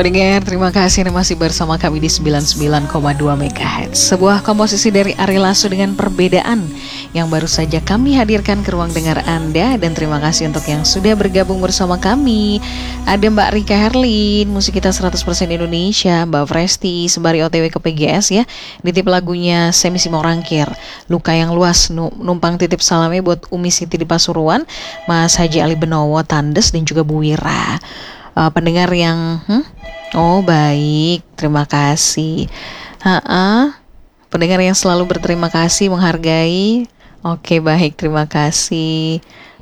Pendengar, terima kasih Anda masih bersama kami di 99,2 MHz. Sebuah komposisi dari Ari Lasso dengan perbedaan yang baru saja kami hadirkan ke ruang dengar Anda. Dan terima kasih untuk yang sudah bergabung bersama kami. Ada Mbak Rika Herlin, musik kita 100% Indonesia. Mbak Fresti, sembari OTW ke PGS ya. Nitip lagunya Semi Simorangkir, Luka yang Luas. Numpang titip salamnya buat Umi Siti di Pasuruan, Mas Haji Ali Benowo, Tandes, dan juga Bu Wira. Pendengar yang oh baik, terima kasih. Pendengar yang selalu berterima kasih, menghargai. Oke, baik, terima kasih.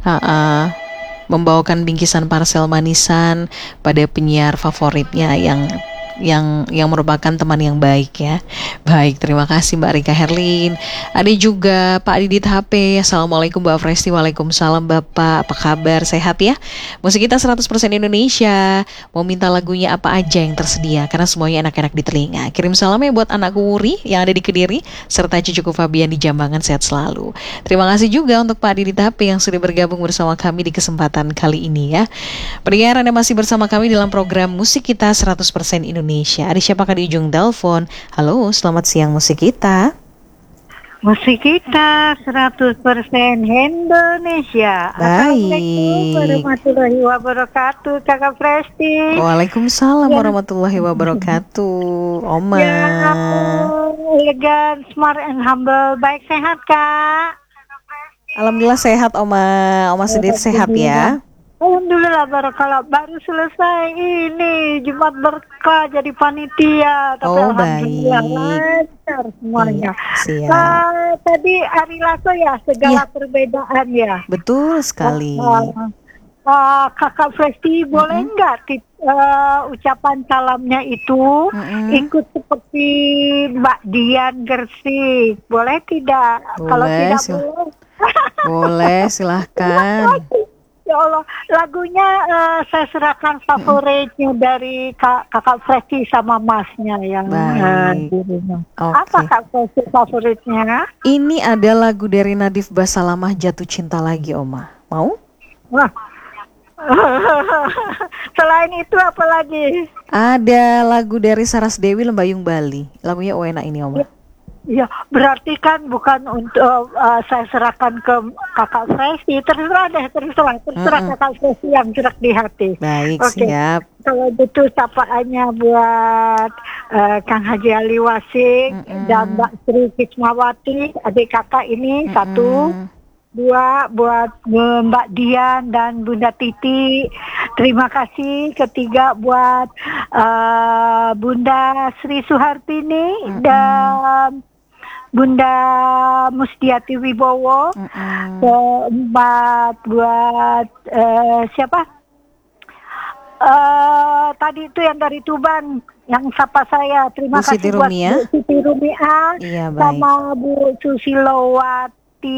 Membawakan bingkisan parsel manisan pada penyiar favoritnya yang merupakan teman yang baik ya. Baik, terima kasih Mbak Rika Herlin. Ada juga Pak Didit HP. Assalamualaikum Mbak Fresti. Waalaikumsalam Bapak. Apa kabar? Sehat ya? Musik kita 100% Indonesia. Mau minta lagunya apa aja yang tersedia, karena semuanya enak-enak di telinga. Kirim salamnya buat anakku Wuri yang ada di Kediri, serta cucuku Fabian di Jambangan. Sehat selalu. Terima kasih juga untuk Pak Didit HP yang sudah bergabung bersama kami di kesempatan kali ini ya. Pendengar, Anda masih bersama kami dalam program Musik Kita 100% Indonesia. Ada siapakah di ujung telepon? Halo, selamat siang musik kita. Musik kita 100% Indonesia. Baik. Assalamualaikum warahmatullahi wabarakatuh, Kakak Fresti. Waalaikumsalam warahmatullahi wabarakatuh, Oma. Ya, elegan, smart and humble. Baik, sehat Kak? Alhamdulillah sehat Oma. Oma sendiri sehat ya? Alhamdulillah, barakallah. Baru selesai ini Jumat berkah jadi panitia. Tapi alhamdulillah lancar semuanya. Siap. Tadi Ari Lasso ya, segala perbedaan ya. Betul sekali. Kakak Fresti, boleh nggak ucapan salamnya itu ikut seperti Mbak Dian Gersik? Boleh tidak? Boleh, kalau tidak boleh. Boleh, silahkan. Ya Allah, lagunya saya serahkan favoritnya dari Kakak Fresti sama Masnya yang di rumah. Apa Kak Fresti favoritnya? Ini ada lagu dari Nadif Basalamah, Jatuh Cinta Lagi, Oma. Mau? Wah. Selain itu apa lagi? Ada lagu dari Saras Dewi, Lembayung Bali. Lagunya enak ini, Oma. Ya, berarti kan bukan untuk saya serahkan ke Kakak Fresti. Terserah Kakak Fresti yang gerak di hati. Baik, siap. Kalau gitu sapaannya buat Kang Haji Ali Wasik dan Mbak Sri Kismawati, adik kakak ini. 1, 2 buat Mbak Dian dan Bunda Titi. Terima kasih. 3 buat Bunda Sri Suhartini dan Bunda Mustiati Wibowo. 4 buat siapa? Tadi itu yang dari Tuban yang sapa saya. Terima kasih buat Bu Siti Rumia, sama Bu Susilowati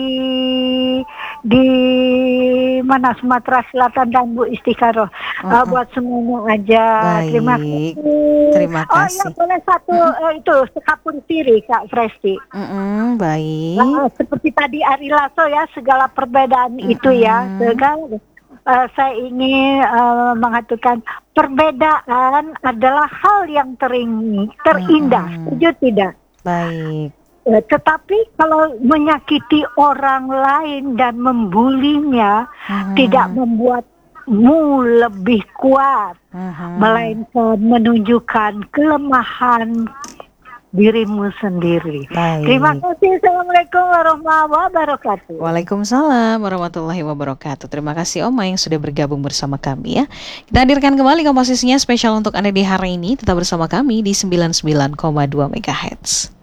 di mana Sumatera Selatan dan Bu Istikharoh. Buat semuanya aja. Terima kasih. Terima kasih. Oh ya, boleh satu itu sekapur siri Kak Fresti. Baik. Seperti tadi Ari Lasso ya, segala perbedaan itu ya. Saya ingin mengatakan perbedaan adalah hal yang terindah. Setuju tidak? Baik. Tetapi kalau menyakiti orang lain dan membulinya tidak membuatmu lebih kuat, melainkan menunjukkan kelemahan dirimu sendiri. Baik. Terima kasih. Assalamualaikum warahmatullahi wabarakatuh. Waalaikumsalam warahmatullahi wabarakatuh. Terima kasih Oma yang sudah bergabung bersama kami ya. Kita hadirkan kembali komposisinya spesial untuk Anda di hari ini. Tetap bersama kami di 99,2 MHz.